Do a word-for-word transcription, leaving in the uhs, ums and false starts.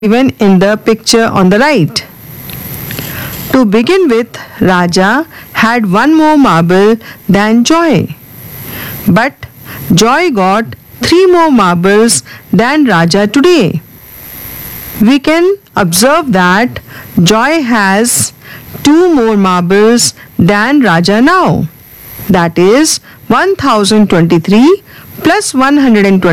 given in the picture on the right. To begin with, Raja had one more marble than Joy. But Joy got three more marbles than Raja today. We can observe that Joy has two more marbles than Raja now. That is one thousand twenty-three plus one hundred twenty.